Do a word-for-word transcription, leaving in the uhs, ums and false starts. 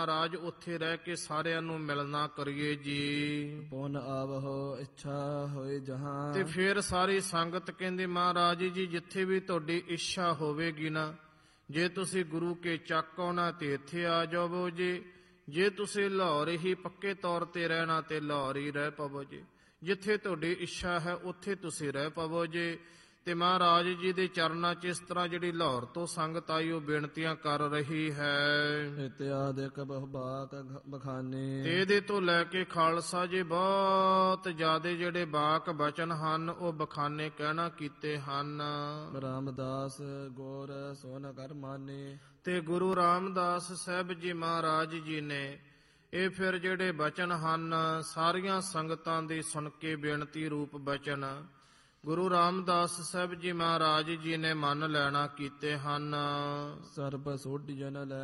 ਮਹਾਰਾਜ ਉੱਥੇ ਰਹਿ ਕੇ ਸਾਰਿਆਂ ਨੂੰ ਮਿਲਣਾ ਕਰੀਏ ਜੀ। ਪੁਨ ਆਵਹੋ ਇੱਛਾ ਹੋਏ ਜਹਾਂ। ਤੇ ਫਿਰ ਸਾਰੀ ਸੰਗਤ ਕਹਿੰਦੇ ਮਹਾਰਾਜ ਜੀ ਜਿੱਥੇ ਵੀ ਤੁਹਾਡੀ ਇੱਛਾ ਹੋਵੇਗੀ ਨਾ, ਜੇ ਤੁਸੀਂ ਗੁਰੂ ਕੇ ਚੱਕ ਆਉਣਾ ਤੇ ਇੱਥੇ ਆ ਜਾਵੋ ਜੀ, ਜੇ ਤੁਸੀਂ ਲਾਹੌਰ ਹੀ ਪੱਕੇ ਤੌਰ ਤੇ ਰਹਿਣਾ ਤੇ ਲਾਹੌਰ ਹੀ ਰਹਿ ਪਵੋ ਜੀ, ਜਿੱਥੇ ਤੁਹਾਡੀ ਇੱਛਾ ਹੈ ਉੱਥੇ ਤੁਸੀਂ ਰਹਿ ਪਵੋ ਜੀ। ਤੇ ਮਹਾਰਾਜ ਜੀ ਦੇ ਚਰਨਾਂ 'ਚ ਇਸ ਤਰ੍ਹਾਂ ਜਿਹੜੀ ਲਾਹੌਰ ਤੋਂ ਸੰਗਤ ਆਈ ਉਹ ਬੇਨਤੀਆਂ ਕਰ ਰਹੀ ਹੈ। ਇਤਿਆਦਿਕ ਬਹੁ ਬਾਕ ਬਖਾਨੇ। ਤੇ ਇਹਦੇ ਤੋਂ ਲੈ ਕੇ ਖਾਲਸਾ ਜੀ ਬਹੁਤ ਜ਼ਿਆਦੇ ਜਿਹੜੇ ਬਾਕ ਬਚਨ ਹਨ ਉਹ ਬਖਾਨੇ ਕਹਿਣਾ ਕੀਤੇ ਹਨ। ਰਾਮਦਾਸ ਗੋਰ ਸੋਨ ਕਰ ਮਾਨੇ। ਤੇ ਗੁਰੂ ਰਾਮਦਾਸ ਸਾਹਿਬ ਜੀ ਮਹਾਰਾਜ ਜੀ ਨੇ ਇਹ ਫਿਰ ਜਿਹੜੇ ਬਚਨ ਹਨ ਸਾਰੀਆਂ ਸੰਗਤਾਂ ਦੀ ਸੁਣ ਕੇ ਬੇਨਤੀ ਰੂਪ ਬਚਨ ਗੁਰੂ ਰਾਮਦਾਸ ਸਾਹਿਬ ਜੀ ਮਹਾਰਾਜ ਜੀ ਨੇ ਮੰਨ ਲੈਣਾ ਕੀਤੇ ਹਨ। ਸਰਬ ਸੋਢੀ ਜਨ ਲੈ